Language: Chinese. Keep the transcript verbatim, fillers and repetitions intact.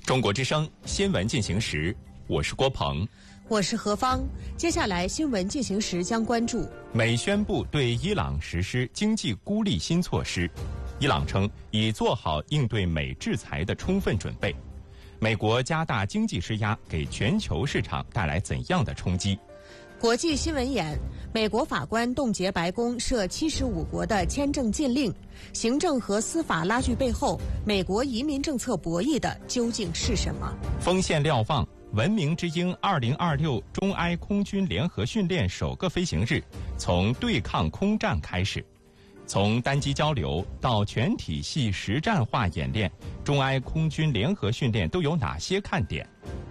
中国之声新闻进行时，我是郭鹏， 我是何芳。接下来新闻进行时将关注： 美宣布对伊朗实施经济孤立新措施，伊朗称已做好应对美制裁的充分准备。美国加大经济施压，给全球市场带来怎样的冲击？ 国际新闻眼：美国法官冻结白宫涉七十五国的签证禁令，行政和司法拉锯背后，美国移民政策博弈的究竟是什么？ 锋线瞭望：文明之鹰二零二六中埃空军联合训练首个飞行日，从对抗空战开始。从单机交流到全体系实战化演练，中埃空军联合训练都有哪些看点？